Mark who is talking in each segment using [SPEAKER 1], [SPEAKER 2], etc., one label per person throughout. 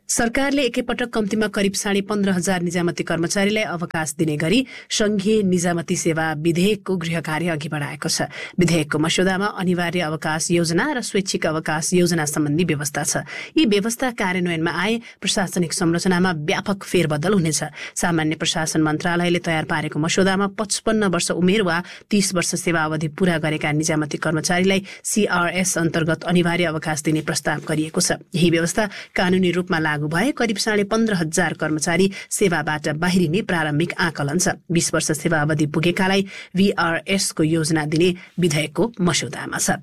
[SPEAKER 1] सरकारले एकैपटक कम्तीमा करिब 15,500 निजामती कर्मचारीलाई अवकाश दिने गरी संघीय निजामती सेवा विधेयकको गृह कार्य अघि बढाएको छ। विधेयकको मस्यौदामा अनिवार्य अवकाश योजना र स्वैच्छिक अवकाश योजना सम्बन्धी व्यवस्था छ। यी व्यवस्था कार्यान्वयनमा आए प्रशासनिक संरचनामा व्यापक फेरबदल हुनेछ। सामान्य प्रशासन मन्त्रालयले तयार पारेको मस्यौदामा 55 वर्ष उमेर वा 30 वर्ष सेवा अवधि पूरा गरेका निजामती कर्मचारीलाई CRS अन्तर्गत अनिवार्य अवकाश दिने प्रस्ताव गरिएको छ। यही व्यवस्था कानूनी रूपमा लागू भए करिब 15,500 कर्मचारी सेवाबाट बाहिरिने प्रारम्भिक आकलन छ। 20 वर्ष सेवा अवधि पुगेकालाई VRS को योजना दिने विधेयकको मस्यौदामा छ।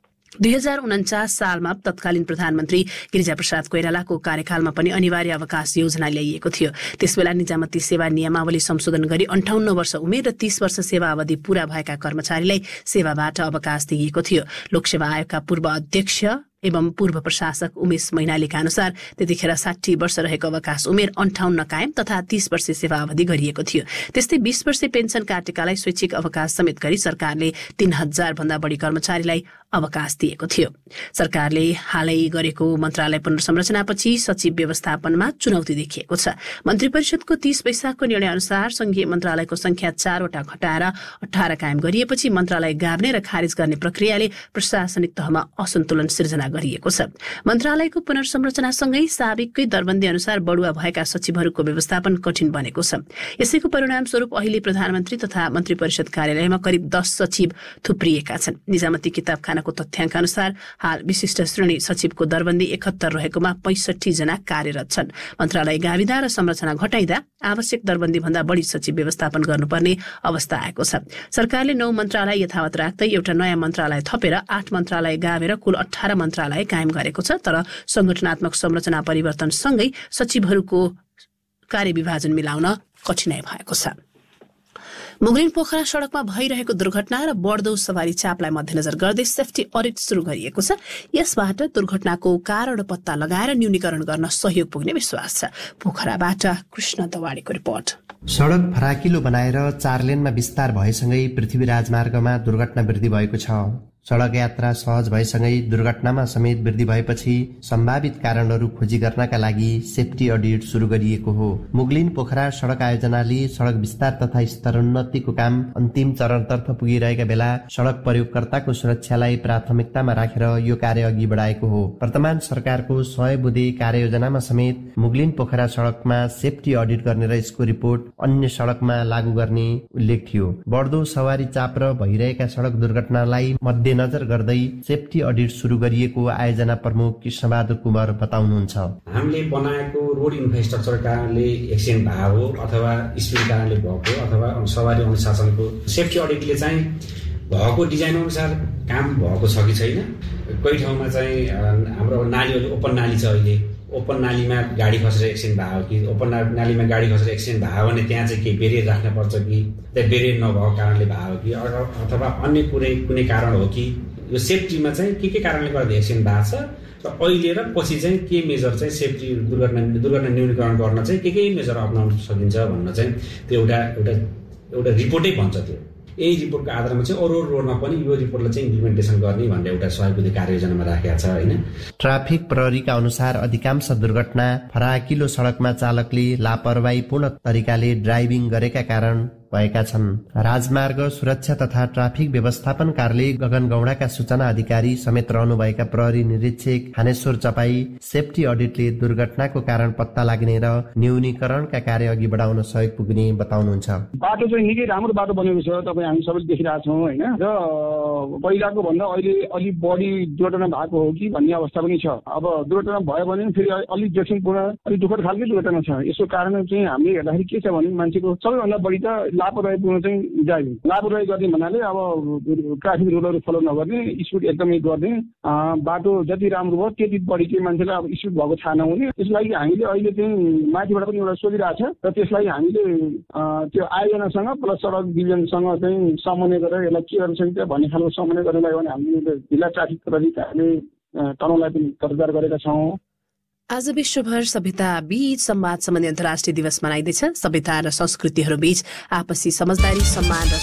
[SPEAKER 1] 2049 सालमा तत्कालीन प्रधानमन्त्री गिरिजाप्रसाद कोइरालाको कार्यकालमा पनि अनिवार्य अवकाश योजना ल्याइएको थियो। त्यसबेला निजामती सेवा नियमावली संशोधन गरी 58 वर्ष उमेर र 30 वर्ष सेवा अवधि पूरा भएका कर्मचारीलाई सेवाबाट अवकाश दिइएको थियो। लोकसेवा आयोगका पूर्व अध्यक्ष एवं पूर्व प्रशासक उमेश मैनालीका अनुसार त्यतिखेर 60 वर्ष रहेको अवकाश उमेर 58 कायम तथा 30 वर्ष सेवा अवधि गरिएको थियो। त्यस्तै 20 वर्ष पेन्सन काटेकालाई स्वैच्छिक अवकाश समेत गरी सरकारले 3,000 भन्दा बढी कर्मचारीलाई अवकाश दिएको थियो। सरकारले हालै गरेको मन्त्रालय पुनर्संरचनापछि सचिव व्यवस्थापनमा चुनौती देखिएको छ। मन्त्री परिषदको 30 वैशाखको निर्णय अनुसार संघीय मन्त्रालयको संख्या 4 वटा घटाएर 18 कायम गरिएपछि मन्त्रालय गाभ्ने र खारेज गर्ने प्रक्रियाले प्रशासनिक तहमा असन्तुलन सिर्जना गरिएको छ। मन्त्रालयको पुनर्संरचनासँगै साबिककै दरबन्दी अनुसार बढुवा भएका सचिवहरूको व्यवस्थापन कठिन बनेको छ। यसैको परिणामस्वरूप अहिले प्रधानमन्त्री तथा मन्त्री परिषद कार्यालयमा करिब 10 सचिव थुप्रिएका छन्। निजामती किताबखानाको तथ्याङ्क अनुसार हाल विशिष्ट श्रेणी सचिवको दरबन्दी 71 रहेकोमा 65 जना कार्यरत छन्। मन्त्रालय गाविदा र संरचना घटाइदा आवश्यक दरबन्दी भन्दा बढी सचिव व्यवस्थापन गर्नुपर्ने अवस्था आएको छ। सरकारले 9 मन्त्रालय यथावत राख्दै एउटा नयाँ मन्त्रालय थपेर 8 मन्त्रालय गाभेर कुल 18 मन्त्रालय कायम गरेको छ। तर संगठनात्मक संरचना परिवर्तनसँगै सचिवहरूको कार्यविभाजन मिलाउन कठिनाई भएको छ। मुगलिन पोखरा सड़कमा भइरहेको दुर्घटना र बढ्दो सवारी चापलाई मध्यनजर गर्दै सेफ्टी अडिट शुरू गरिएको छ। यसबाट दुर्घटनाको कारण पत्ता लगाएर न्यूनीकरण गर्न सहयोग पुग्ने विश्वास छ। पोखराबाट कृष्ण दवाडीको रिपोर्ट।
[SPEAKER 2] सड़क फराकिलो बनाएर 4 लेनमा विस्तार भएसँगै पृथ्वी राजमार्गमा दुर्घटना वृद्धि भएको छ। सड़क यात्रा सहज भएसँगै दुर्घटनामा समेत वृद्धि भएपछि सम्भावित कारणहरू खोजी गर्नका लागि सेफ्टी अडिट शुरू गरिएको हो। मुगलिन पोखरा सड़क आयोजनाले सड़क विस्तार तथा स्तरोन्नतिको काम अन्तिम चरणतर्फ पुगिरहेका बेला सड़क प्रयोगकर्ताको सुरक्षालाई प्राथमिकतामा राखेर यो कार्य अघि बढाएको हो। वर्तमान सरकारको 100 बुँदे कार्ययोजनामा समेत मुगलिन पोखरा सड़कमा सेफ्टी अडिट गर्ने र यसको रिपोर्ट अन्य सड़कमा लागू गर्ने उल्लेख थियो। बढ्दो सवारी चाप र भइरहेका सड़क दुर्घटनालाई मध्यनजर गर्दै सेफ्टी अडिट शुरू गरिएको आयोजना प्रमुख कृष्णबहादुर कुमार बताउनुहुन्छ।
[SPEAKER 3] हामीले बनाएको रोड इन्फ्रास्ट्रक्चर कारणले एक्सिडेन्ट भएको अथवा स्पिड कारणले भएको अथवा सवारी अनुशासनको सेफ्टी अडिटले चाहिँ भएको डिजाइन अनुसार काम भएको छ कि छैन। कोही ठाउँमा चाहिँ हाम्रो नालीहरू ओपन नाली छ, अहिले ओपन नालीमा गाडी खसेर एक्सिडेन्ट भयो कि ओपन नालीमा गाडी खसेर एक्सिडेन्ट भयो भने त्यहाँ चाहिँ केही बेरियर राख्न पर्छ कि त्यहाँ बेरियर नभएको कारणले भयो कि अथवा अन्य कुनै कारण हो कि यो सेफ्टीमा चाहिँ के कारणले गर्दा एक्सिडेन्ट भएको छ र अहिले र पछि चाहिँ के मेजर चाहिँ सेफ्टी दुर्घटना न्यूनीकरण गर्न चाहिँ के मेजर अप्नाउन सकिन्छ भन्न चाहिँ त्यो एउटा रिपोर्टै भन्छ। त्यो यही रिपोर्टको आधारमा चाहिँ अरू रोडमा पनि यो रिपोर्टलाई चाहिँ इम्प्लिमेन्टेसन गर्ने भनेर एउटा सहयोगी कार्ययोजनामा राखेको छ हैन।
[SPEAKER 2] ट्राफिक प्रहरीका अनुसार अधिकांश दुर्घटना फराकिलो सड़कमा चालकले लापरवाहीपूर्ण तरिकाले ड्राइभिङ गरेका कारण भएका छन्। राजमार्ग सुरक्षा तथा ट्राफिक व्यवस्थापन कार्यालय गगन गौडाका सूचना अधिकारी समेत रहनुभएका प्रहरी निरीक्षक थानेश्वर चपाई सेफ्टी अडिटले दुर्घटनाको कारण पत्ता लाग्ने र न्यूनीकरणका कार्य अघि बढाउन सहयोग पुग्ने बताउनुहुन्छ।
[SPEAKER 4] बाटो चाहिँ निकै राम्रो बाटो बनेको छ, तपाईँ हामी सबैले देखिरहेको छौँ होइन। र पहिलाको भन्दा अहिले अलिक बढी दुर्घटना भएको हो कि भन्ने अवस्था पनि छ। अब दुर्घटना भयो भने फेरि अलिक जोखिमपूर्ण अलिक दुःखद खालकै दुर्घटना छ। यसको कारण चाहिँ हामीले हेर्दाखेरि के छ भने मान्छेको सबैभन्दा बढी त लापरवाहीपूर्ण चाहिँ ड्राइभिङ, लापरवाही गर्ने भन्नाले अब ट्राफिक रुलहरू फलो नगर्ने, स्पिड एकदमै गर्ने, बाटो जति राम्रो भयो त्यति बढी चाहिँ मान्छेलाई अब स्पिड भएको थाहा नहुने। त्यसलाई हामीले अहिले चाहिँ माथिबाट पनि एउटा सोधिरहेको छ र त्यसलाई हामीले त्यो आयोजनासँग प्लस सडक डिभिजनसँग चाहिँ समन्वय गरेर यसलाई के गर्न सकिन्छ भन्ने खालको समन्वय गर्नलाई भने हामीले जिल्ला ट्राफिक प्रहरीले तनहुँलाई पनि तर्जर गरेका छौँ।
[SPEAKER 1] आज विश्वभर सभ्यता बीच संवाद सम्बन्धी अन्तर्राष्ट्रिय दिवस मनाइँदैछ। सभ्यता र संस्कृतिहरू बीच आपसी समझदारी, सम्मान र